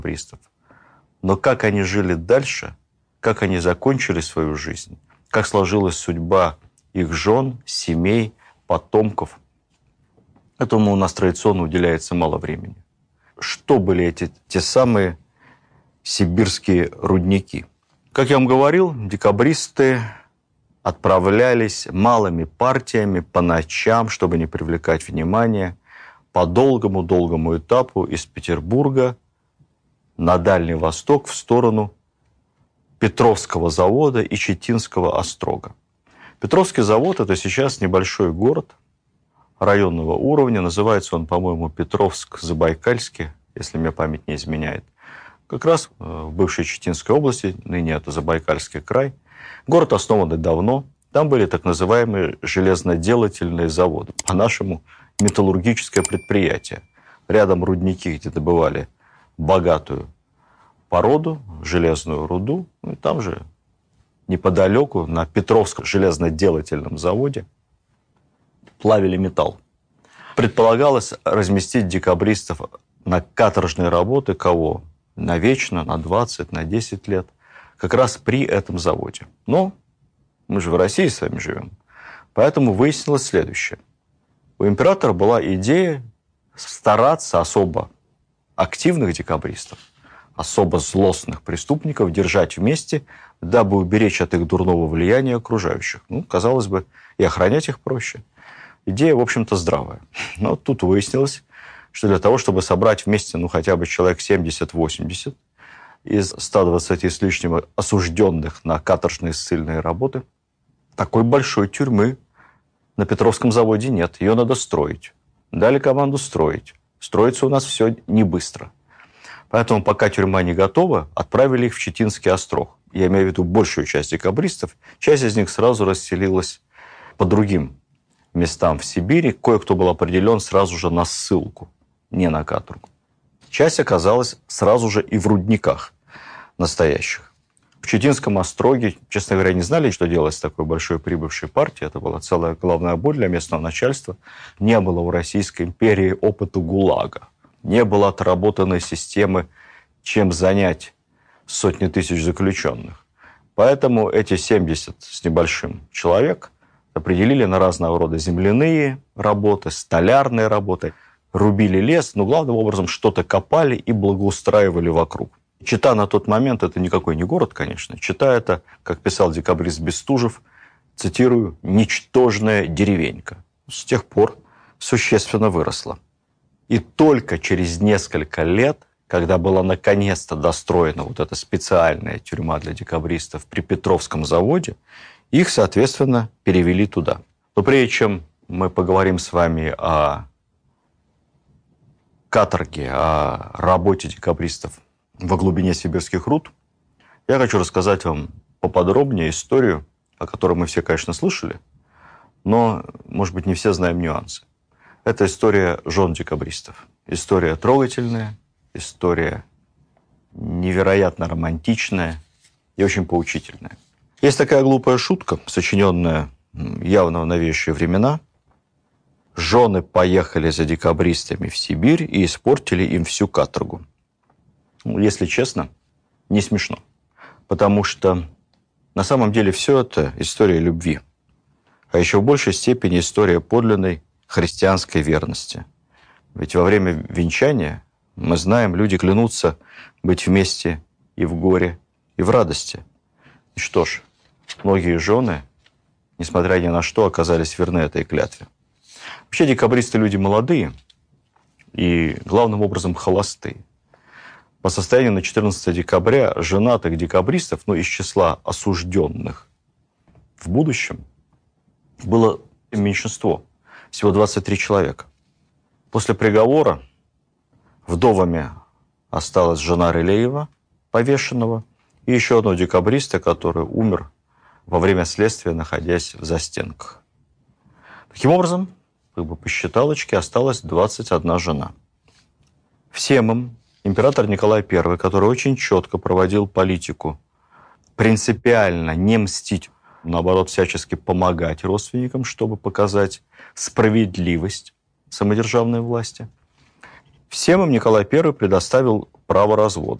декабристов. Но как они жили дальше, как они закончили свою жизнь, как сложилась судьба их жен, семей, потомков, этому у нас традиционно уделяется мало времени. Что были те самые сибирские рудники? Как я вам говорил, декабристы отправлялись малыми партиями по ночам, чтобы не привлекать внимания, по долгому-долгому этапу из Петербурга на Дальний Восток в сторону Петровского завода и Читинского острога. Петровский завод – это сейчас небольшой город районного уровня. Называется он, по-моему, Петровск-Забайкальский, если мне память не изменяет. Как раз в бывшей Читинской области, ныне это Забайкальский край. Город основан давно. Там были так называемые железноделательные заводы. По-нашему, металлургическое предприятие. Рядом рудники, где добывали богатую породу, железную руду. И там же неподалеку, на Петровском железноделательном заводе, плавили металл. Предполагалось разместить декабристов на каторжные работы кого? Навечно, на 20, на 10 лет. Как раз при этом заводе. Но мы же в России с вами живем. Поэтому выяснилось следующее. У императора была идея стараться особо активных декабристов, особо злостных преступников держать вместе, дабы уберечь от их дурного влияния окружающих. Казалось бы, и охранять их проще. Идея, в общем-то, здравая. Но тут выяснилось, что для того, чтобы собрать вместе, хотя бы человек 70-80 из 120 с лишним осужденных на каторжные ссыльные работы, такой большой тюрьмы на Петровском заводе нет. Ее надо строить. Дали команду строить. Строится у нас все не быстро. Поэтому, пока тюрьма не готова, отправили их в Читинский острог. Я имею в виду большую часть декабристов. Часть из них сразу расселилась по другим местам в Сибири. Кое-кто был определен сразу же на ссылку, не на каторгу. Часть оказалась сразу же и в рудниках настоящих. В Читинском остроге, честно говоря, не знали, что делать с такой большой прибывшей партией. Это была целая головная боль для местного начальства. Не было у Российской империи опыта ГУЛАГа. Не было отработанной системы, чем занять сотни тысяч заключенных. Поэтому эти 70 с небольшим человек определили на разного рода земляные работы, столярные работы, рубили лес, но главным образом что-то копали и благоустраивали вокруг. Чита на тот момент – это никакой не город, конечно. Чита – это, как писал декабрист Бестужев, цитирую, «ничтожная деревенька». С тех пор существенно выросла. И только через несколько лет, когда была наконец-то достроена вот эта специальная тюрьма для декабристов при Петровском заводе, их, соответственно, перевели туда. Но прежде чем мы поговорим с вами о каторге, о работе декабристов во глубине сибирских руд, я хочу рассказать вам поподробнее историю, о которой мы все, конечно, слышали, но, может быть, не все знаем нюансы. Это история жен декабристов. История трогательная, история невероятно романтичная и очень поучительная. Есть такая глупая шутка, сочиненная явно в новейшие времена. Жены поехали за декабристами в Сибирь и испортили им всю каторгу. Если честно, не смешно. Потому что на самом деле все это история любви. А еще в большей степени история подлинной христианской верности. Ведь во время венчания, мы знаем, люди клянутся быть вместе и в горе, и в радости. И что ж, многие жены, несмотря ни на что, оказались верны этой клятве. Вообще декабристы люди молодые и, главным образом, холостые. По состоянию на 14 декабря женатых декабристов, из числа осужденных в будущем, было меньшинство. Всего 23 человека. После приговора вдовами осталась жена Рылеева, повешенного, и еще одного декабриста, который умер во время следствия, находясь в застенках. Таким образом, по считалочке осталась 21 жена. Всем им император Николай I, который очень четко проводил политику, принципиально не мстить, наоборот, всячески помогать родственникам, чтобы показать справедливость самодержавной власти. Всем им Николай I предоставил право развода.